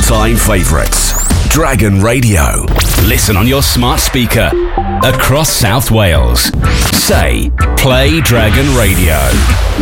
all-time favourites. Dragon Radio. Listen on your smart speaker across South Wales. Say, play Dragon Radio.